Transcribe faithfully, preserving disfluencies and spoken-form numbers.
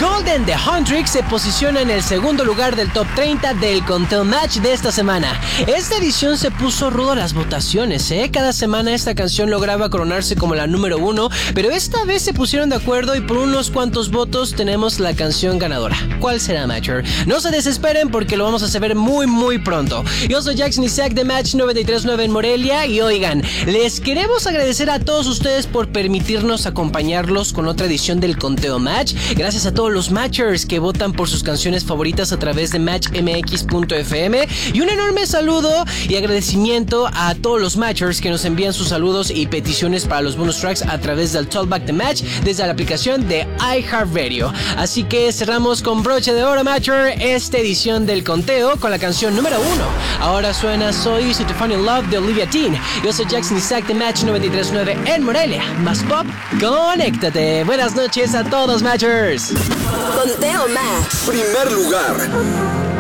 Golden The Huntrix se posiciona en el segundo lugar del top treinta del conteo match de esta semana. Esta edición se puso rudo a las votaciones, ¿eh? Cada semana esta canción lograba coronarse como la número uno, pero esta vez se pusieron de acuerdo y por unos cuantos votos tenemos la canción ganadora. ¿Cuál será, Matcher? No se desesperen porque lo vamos a saber muy muy pronto. Yo soy Jackson Isaac de Match noventa y tres punto nueve en Morelia y oigan, les queremos agradecer a todos ustedes por permitirnos acompañarlos con otra edición del conteo match. Gracias a todos los matchers que votan por sus canciones favoritas a través de match m x punto f m y un enorme saludo y agradecimiento a todos los matchers que nos envían sus saludos y peticiones para los bonus tracks a través del Talkback the Match desde la aplicación de iHeartRadio. Así que cerramos con broche de oro, matcher, esta edición del conteo con la canción número uno. Ahora suena So Easy to Fall in Love de Olivia Dean. Yo soy Jackson Isaac de Match noventa y tres punto nueve en Morelia. Más pop, conéctate. Buenas noches a todos, matchers. Conteo Match. Primer lugar.